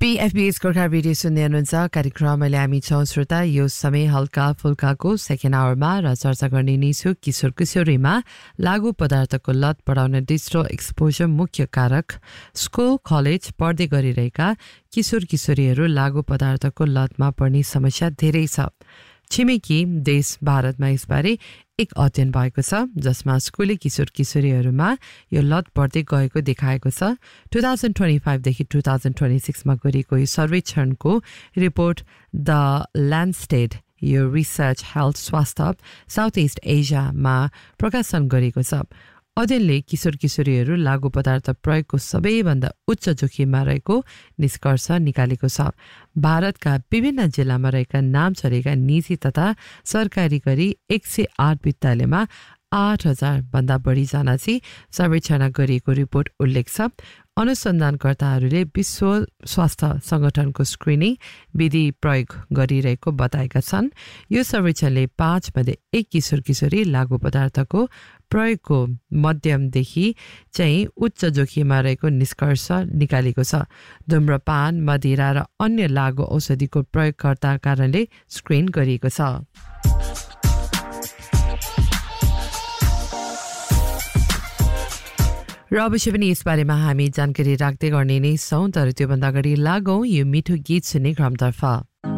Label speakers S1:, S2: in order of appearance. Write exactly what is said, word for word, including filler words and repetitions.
S1: पीएफबीएस Gorkha radio सुन्दै हुनुहुन्छ कार्यक्रम अहिले हामी छौँ श्रोता यो समय हल्का फुल्काको सेकेन्ड आवरमा र चर्चा गर्ने नै छु किशोर किशोरीमा लागु पदार्थको लत बढाउने डिजिटल एक्सपोजर मुख्य कारक स्कुल कलेज पढ्दै गरिरहेका किशोर किशोरीहरू लागु पदार्थको लतमा पर्ने समस्या धेरै छ छिमेकी देश भारतमा यसबारे एक अध्ययन भएको छ जसमा स्कुली किशोर किशोरीहरूमा यो लत बढ्दै गएको देखाएको छ टु थाउजन्ड ट्वेन्टी फाइभदेखि टु थाउजन्ड ट्वेन्टी सिक्समा गरिएको यो सर्वेक्षणको रिपोर्ट द ल्यान्डस्टेड यो रिसर्च हेल्थ स्वास्थ्य साउथ इस्ट एसियामा प्रकाशन गरेको छ अध्ययनले किशोर किशोरीहरू लागु पदार्थ प्रयोगको सबैभन्दा उच्च जोखिममा रहेको निष्कर्ष निकालेको छ भारतका विभिन्न जिल्लामा रहेका नाम चलेका निजी तथा सरकारी गरी एक सय आठ विद्यालयमा आठ हजार भन्दा बढी जना चाहिँ सर्वेक्षण गरिएको रिपोर्ट उल्लेख छ अनुसन्धानकर्ताहरूले विश्व स्वास्थ्य संगठनको स्क्रिनिङ विधि प्रयोग गरिरहेको बताएका छन् यो सर्वेक्षणले पाँच मध्ये एक किशोर किशोरी लागु पदार्थको प्रयोगको मध्यमदेखि चाहिँ उच्च जोखिममा रहेको निष्कर्ष निकालेको छ धूम्रपान मदिरा र अन्य लागु औषधिको प्रयोगकर्ता कारणले स्क्रिन गरिएको छ र अवश्य पनि यसबारेमा हामी जानकारी राख्दै गर्ने नै छौँ तर त्योभन्दा अगाडि लागौँ यो मिठो गीत सुन्ने क्रमतर्फ